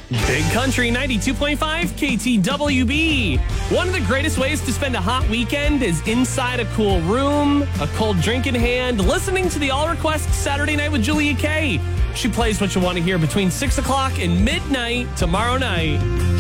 Big Country 92.5 KTWB. One of the greatest ways to spend a hot weekend is inside a cool room, a cold drink in hand, listening to the All Request Saturday Night with Julia Kay. She plays what you want to hear between 6 o'clock and midnight tomorrow night.